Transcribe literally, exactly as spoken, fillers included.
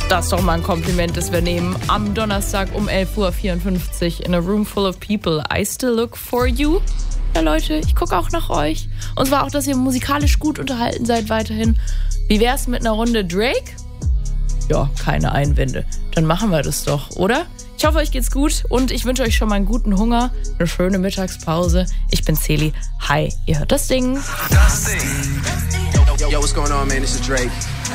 Das ist doch mal ein Kompliment, das wir nehmen. Am Donnerstag um elf Uhr vierundfünfzig in a room full of people. I still look for you. Ja, Leute, ich gucke auch nach euch. Und zwar auch, dass ihr musikalisch gut unterhalten seid weiterhin. Wie wär's mit einer Runde Drake? Ja, keine Einwände. Dann machen wir das doch, oder? Ich hoffe, euch geht's gut und ich wünsche euch schon mal einen guten Hunger, eine schöne Mittagspause. Ich bin Celi. Hi, ihr hört das Ding. Das Ding. Yo, yo, what's going on, man? This is Drake.